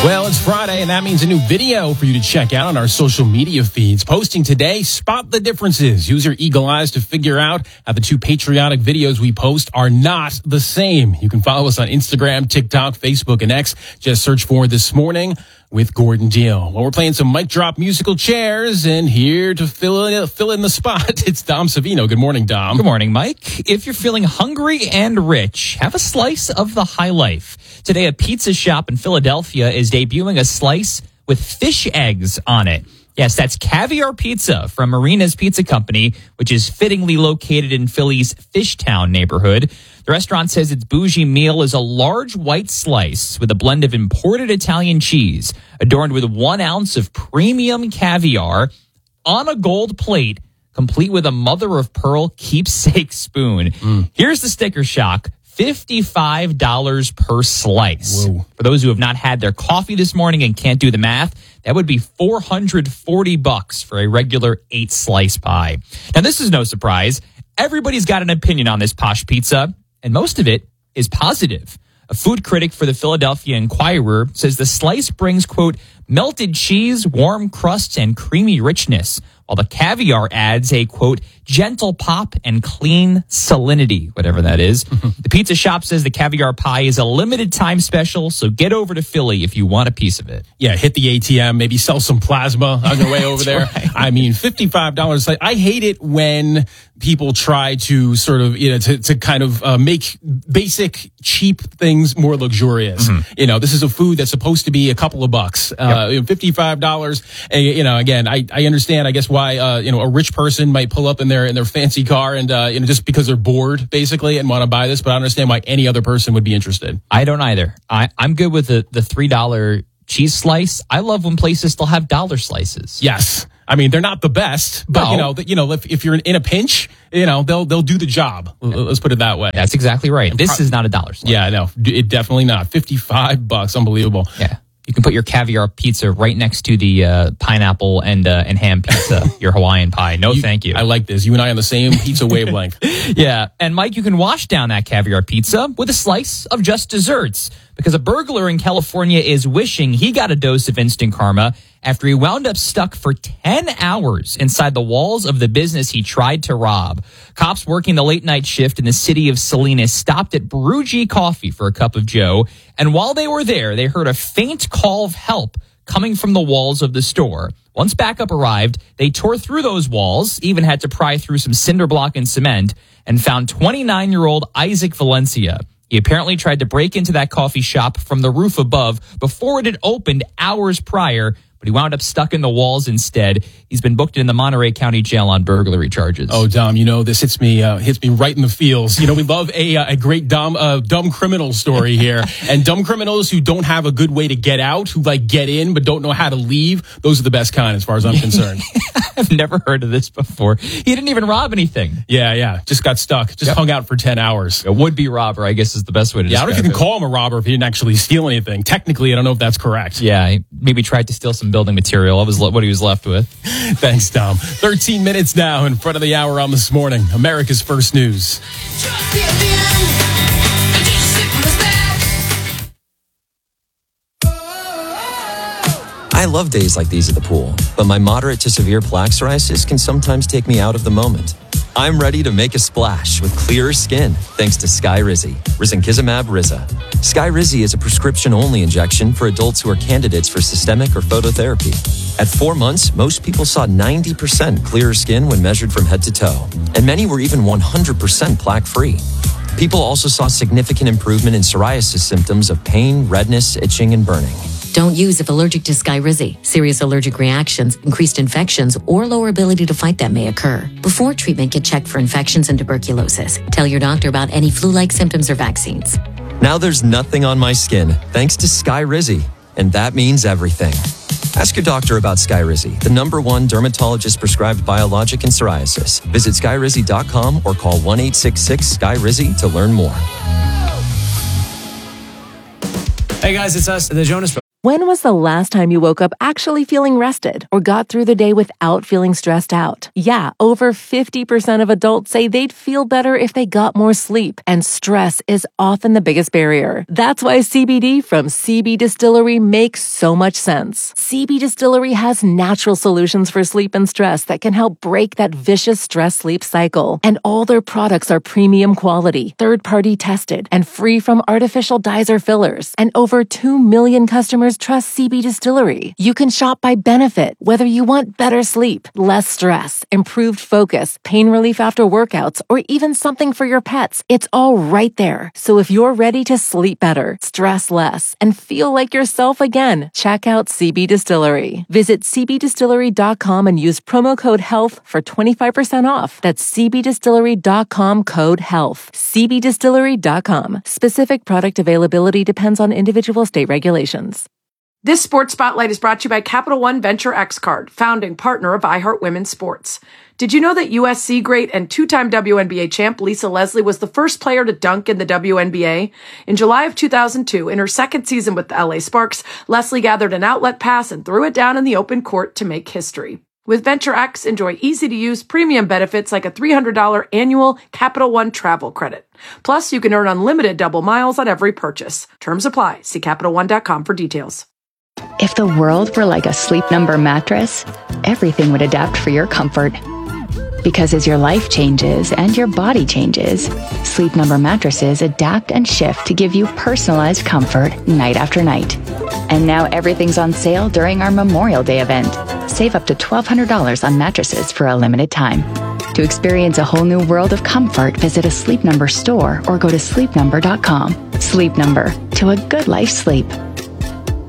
Well, it's Friday, and that means a new video for you to check out on our social media feeds. Posting today, spot the differences. Use your eagle eyes to figure out how the two patriotic videos we post are not the same. You can follow us on Instagram, TikTok, Facebook, and X. Just search for This Morning with Gordon Deal. Well, we're playing some mic drop musical chairs, and here to fill in the spot, it's Dom Savino. Good morning, Dom. Good morning, Mike. If you're feeling hungry and rich, have a slice of the high life. Today, a pizza shop in Philadelphia is debuting a slice with fish eggs on it. Yes, that's Caviar Pizza from Marina's Pizza Company, which is fittingly located in Philly's Fishtown neighborhood. The restaurant says its bougie meal is a large white slice with a blend of imported Italian cheese, adorned with 1 ounce of premium caviar on a gold plate, complete with a mother-of-pearl keepsake spoon. Here's the sticker shock. $55 per slice. Whoa. For those who have not had their coffee this morning and can't do the math, that would be $440 for a regular 8-slice pie. Now, this is no surprise. Everybody's got an opinion on this posh pizza, and most of it is positive. A food critic for the Philadelphia Inquirer says the slice brings, quote, melted cheese, warm crust, and creamy richness, while the caviar adds a, quote, gentle pop and clean salinity, whatever that is. The pizza shop says the caviar pie is a limited time special, so get over to Philly if you want a piece of it. Yeah, hit the ATM, maybe sell some plasma on your way over there. Right. I mean, $55. I hate it when people try to sort of, to kind of make basic, cheap things more luxurious. This is a food that's supposed to be a couple of bucks. $55. Again, I understand, I guess, why, a rich person might pull up in their fancy car and, just because they're bored, basically, and want to buy this. But I understand why any other person would be interested. I don't either. I'm good with the $3 cheese slice. I love when places still have dollar slices. Yes. I mean, they're not the best, but No. If you're in a pinch, they'll do the job. Let's put it that way. That's exactly right. This is not a dollar slice. Yeah, no, it definitely not. $55, unbelievable. Yeah. You can put your caviar pizza right next to the pineapple and ham pizza, your Hawaiian pie. Thank you. I like this. You and I on the same pizza wavelength. Yeah. And Mike, you can wash down that caviar pizza with a slice of just desserts, because a burglar in California is wishing he got a dose of instant karma after he wound up stuck for 10 hours inside the walls of the business he tried to rob. Cops working the late night shift in the city of Salinas stopped at Brewgee Coffee for a cup of joe, and while they were there, they heard a faint call of help coming from the walls of the store. Once backup arrived, they tore through those walls, even had to pry through some cinder block and cement, and found 29-year-old Isaac Valencia. He apparently tried to break into that coffee shop from the roof above before it had opened hours prior, but he wound up stuck in the walls instead. He's been booked in the Monterey County Jail on burglary charges. Oh, Dom, this hits me right in the feels. We love a great dumb criminal story here. And dumb criminals who don't have a good way to get out, who get in but don't know how to leave, those are the best kind as far as I'm concerned. I've never heard of this before. He didn't even rob anything. Yeah. Just got stuck. Just hung out for 10 hours. A would-be robber, I guess, is the best way to describe it. I don't know if you can call him a robber if he didn't actually steal anything. Technically, I don't know if that's correct. Yeah, he maybe tried to steal some building material. That was what he was left with. Thanks, Dom. 13 minutes now in front of the hour on This Morning. America's First News. I love days like these at the pool, but my moderate to severe plaque psoriasis can sometimes take me out of the moment. I'm ready to make a splash with clearer skin thanks to Skyrizi, risankizumab Riza. Skyrizi is a prescription-only injection for adults who are candidates for systemic or phototherapy. At 4 months, most people saw 90% clearer skin when measured from head to toe, and many were even 100% plaque-free. People also saw significant improvement in psoriasis symptoms of pain, redness, itching, and burning. Don't use if allergic to Skyrizi. Serious allergic reactions, increased infections, or lower ability to fight them may occur. Before treatment, get checked for infections and tuberculosis. Tell your doctor about any flu-like symptoms or vaccines. Now there's nothing on my skin thanks to Skyrizi, and that means everything. Ask your doctor about Skyrizi, the #1 dermatologist-prescribed biologic in psoriasis. Visit Skyrizi.com or call 1-866-SKY-RIZI to learn more. Hey guys, it's us, the Jonas Brothers. When was the last time you woke up actually feeling rested or got through the day without feeling stressed out? Yeah, over 50% of adults say they'd feel better if they got more sleep, and stress is often the biggest barrier. That's why CBD from CB Distillery makes so much sense. CB Distillery has natural solutions for sleep and stress that can help break that vicious stress-sleep cycle. And all their products are premium quality, third-party tested, and free from artificial dyes or fillers. And over 2 million customers trust CB Distillery. You can shop by benefit, whether you want better sleep, less stress, improved focus, pain relief after workouts, or even something for your pets. It's all right there. So if you're ready to sleep better, stress less, and feel like yourself again, check out CB Distillery. Visit cbdistillery.com and use promo code HEALTH for 25% off. That's cbdistillery.com, code HEALTH. cbdistillery.com. Specific product availability depends on individual state regulations. This Sports Spotlight is brought to you by Capital One Venture X Card, founding partner of iHeart Women's Sports. Did you know that USC great and two-time WNBA champ Lisa Leslie was the first player to dunk in the WNBA? In July of 2002, in her second season with the LA Sparks, Leslie gathered an outlet pass and threw it down in the open court to make history. With Venture X, enjoy easy-to-use premium benefits like a $300 annual Capital One travel credit. Plus, you can earn unlimited double miles on every purchase. Terms apply. See CapitalOne.com for details. If the world were like a Sleep Number mattress, everything would adapt for your comfort. Because as your life changes and your body changes, Sleep Number mattresses adapt and shift to give you personalized comfort night after night. And now everything's on sale during our Memorial Day event. Save up to $1,200 on mattresses for a limited time. To experience a whole new world of comfort, visit a Sleep Number store or go to sleepnumber.com. Sleep Number, to a good life sleep.